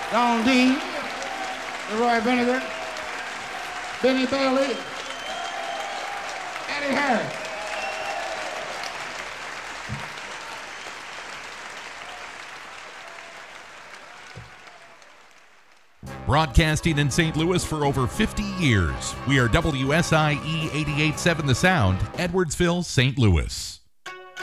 Don Dean, Leroy Vinegar, Benny Bailey, Eddie Harris. Broadcasting in St. Louis for over 50 years, we are WSIE 88.7 The Sound, Edwardsville, St. Louis.